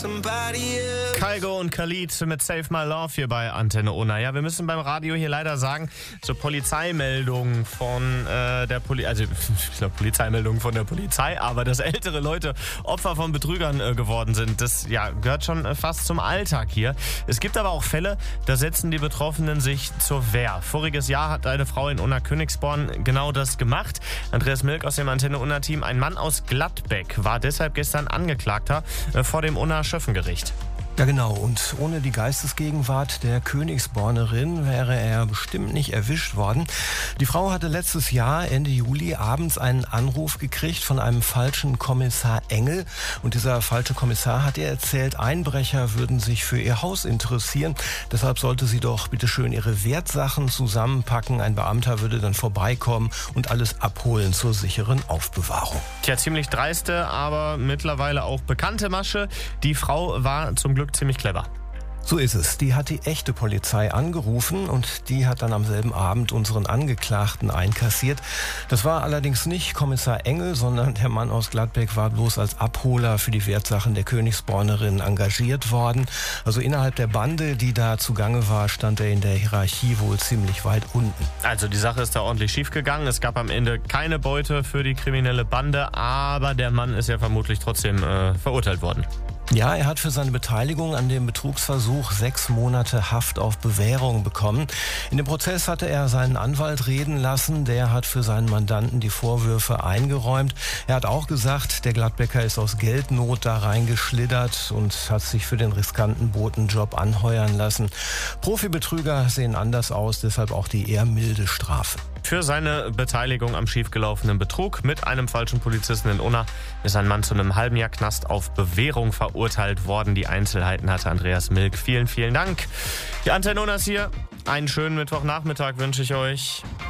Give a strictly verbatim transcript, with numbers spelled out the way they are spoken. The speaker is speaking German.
Kygo und Khalid mit Save My Love hier bei Antenne Unna. Ja, wir müssen beim Radio hier leider sagen, zur Polizeimeldung von äh, der Polizei, also Polizeimeldung von der Polizei, aber dass ältere Leute Opfer von Betrügern äh, geworden sind, das ja, gehört schon äh, fast zum Alltag hier. Es gibt aber auch Fälle, da setzen die Betroffenen sich zur Wehr. Voriges Jahr hat eine Frau in Unna-Königsborn genau das gemacht. Andreas Milk aus dem Antenne Unna-Team, ein Mann aus Gladbeck, war deshalb gestern Angeklagter äh, vor dem Unna-Schöffengericht. Ja genau, und ohne die Geistesgegenwart der Königsbornerin wäre er bestimmt nicht erwischt worden. Die Frau hatte letztes Jahr, Ende Juli, abends einen Anruf gekriegt von einem falschen Kommissar Engel. Und dieser falsche Kommissar hat ihr erzählt, Einbrecher würden sich für ihr Haus interessieren. Deshalb sollte sie doch bitte schön ihre Wertsachen zusammenpacken. Ein Beamter würde dann vorbeikommen und alles abholen zur sicheren Aufbewahrung. Tja, ziemlich dreiste, aber mittlerweile auch bekannte Masche. Die Frau war zum Glück ziemlich clever. So ist es. Die hat die echte Polizei angerufen und die hat dann am selben Abend unseren Angeklagten einkassiert. Das war allerdings nicht Kommissar Engel, sondern der Mann aus Gladbeck war bloß als Abholer für die Wertsachen der Königsbornerin engagiert worden. Also innerhalb der Bande, die da zugange war, stand er in der Hierarchie wohl ziemlich weit unten. Also die Sache ist da ordentlich schief gegangen. Es gab am Ende keine Beute für die kriminelle Bande, aber der Mann ist ja vermutlich trotzdem äh, verurteilt worden. Ja, er hat für seine Beteiligung an dem Betrugsversuch sechs Monate Haft auf Bewährung bekommen. In dem Prozess hatte er seinen Anwalt reden lassen. Der hat für seinen Mandanten die Vorwürfe eingeräumt. Er hat auch gesagt, der Gladbecker ist aus Geldnot da reingeschlittert und hat sich für den riskanten Botenjob anheuern lassen. Profibetrüger sehen anders aus, deshalb auch die eher milde Strafe. Für seine Beteiligung am schiefgelaufenen Betrug mit einem falschen Polizisten in Unna ist ein Mann zu einem halben Jahr Knast auf Bewährung verurteilt worden. Die Einzelheiten hatte Andreas Milk. Vielen, vielen Dank. Die Antenne Unna ist hier. Einen schönen Mittwochnachmittag wünsche ich euch.